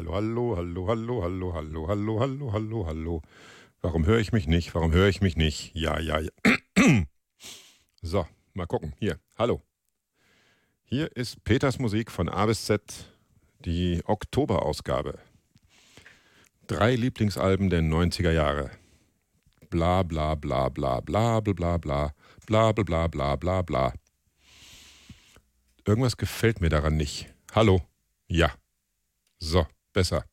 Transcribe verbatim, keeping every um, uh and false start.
Hallo, hallo, hallo, hallo, hallo, hallo, hallo, hallo, hallo, hallo. Warum höre ich mich nicht? Warum höre ich mich nicht? Ja, ja, ja. So, mal gucken. Hier, hallo. Hier ist Peters Musik von A bis Z, die Oktoberausgabe. Drei Lieblingsalben der neunziger Jahre. Bla bla bla bla bla bla bla bla bla bla bla bla bla. Irgendwas gefällt mir daran nicht. Hallo? Ja. So, besser.